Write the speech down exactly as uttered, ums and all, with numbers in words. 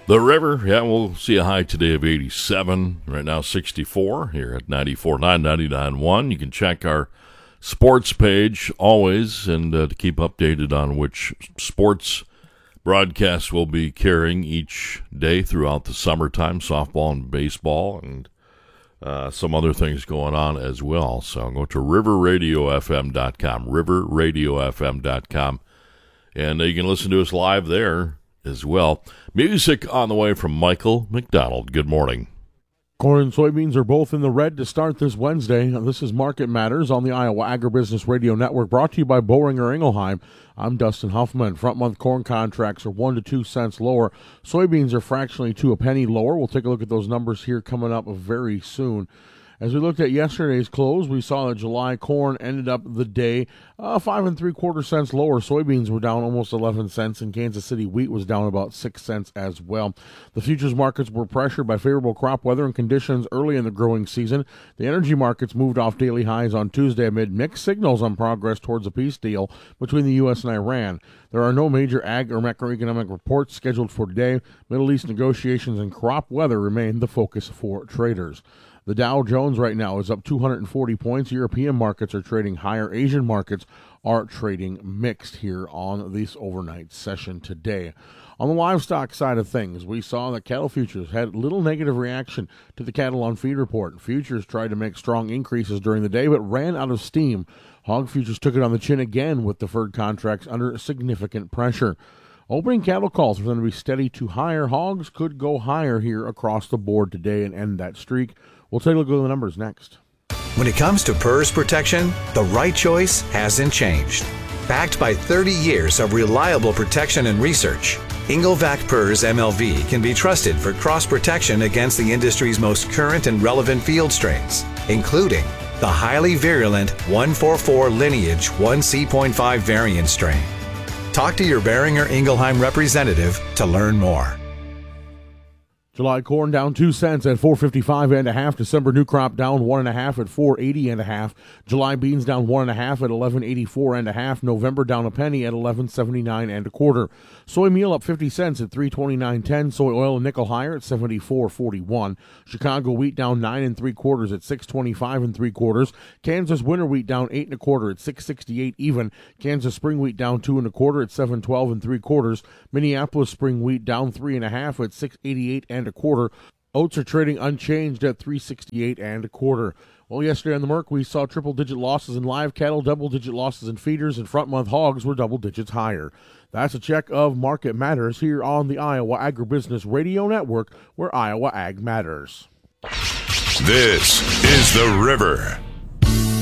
The River, yeah, we'll see a high today of eighty-seven. Right now, sixty-four here at ninety-four point nine, ninety-nine point one. You can check our sports page always and uh, to keep updated on which sports broadcasts we'll be carrying each day throughout the summertime, softball and baseball, and uh, some other things going on as well. So go to river radio f m dot com, river radio f m dot com, and uh, you can listen to us live there as well. Music on the way from Michael McDonald. Good morning. Corn and soybeans are both in the red to start this Wednesday. This is Market Matters on the Iowa Agribusiness Radio Network, brought to you by Boehringer Ingelheim. I'm Dustin Huffman. Front month corn contracts are one to two cents lower. Soybeans are fractionally to a penny lower. We'll take a look at those numbers here coming up very soon. As we looked at yesterday's close, we saw that July corn ended up the day uh, five and three quarter cents lower. Soybeans were down almost eleven cents, and Kansas City wheat was down about six cents as well. The futures markets were pressured by favorable crop weather and conditions early in the growing season. The energy markets moved off daily highs on Tuesday amid mixed signals on progress towards a peace deal between the U S and Iran. There are no major ag or macroeconomic reports scheduled for today. Middle East negotiations and crop weather remain the focus for traders. The Dow Jones right now is up two hundred forty points. European markets are trading higher. Asian markets are trading mixed here on this overnight session today. On the livestock side of things, we saw that cattle futures had little negative reaction to the cattle on feed report. Futures tried to make strong increases during the day, but ran out of steam. Hog futures took it on the chin again with deferred contracts under significant pressure. Opening cattle calls for them to be steady to higher. Hogs could go higher here across the board today and end that streak. We'll take a look at the numbers next. When it comes to P R R S protection, the right choice hasn't changed. Backed by thirty years of reliable protection and research, Engelvac P R R S M L V can be trusted for cross protection against the industry's most current and relevant field strains, including the highly virulent one forty-four lineage one C point five variant strain. Talk to your Boehringer Ingelheim representative to learn more. July corn down two cents at four fifty-five and a half. December new crop down one and a half at four eighty and a half. July beans down one and a half at eleven eighty-four and a half. November down a penny at eleven seventy-nine and a quarter. Soy meal up fifty cents at three twenty-nine ten. Soy oil a nickel higher at seventy-four forty-one. Chicago wheat down nine and three quarters at six twenty-five and three quarters. Kansas winter wheat down eight and a quarter at six sixty-eight even. Kansas spring wheat down two and a quarter at seven twelve and three quarters. Minneapolis spring wheat down three and a half at six eighty-eight and a quarter. Oats are trading unchanged at three sixty-eight and a quarter. Well, yesterday on the Merc, we saw triple-digit losses in live cattle, double-digit losses in feeders, and front-month hogs were double digits higher. That's a check of Market Matters here on the Iowa Agribusiness Radio Network, where Iowa Ag matters. This is The River.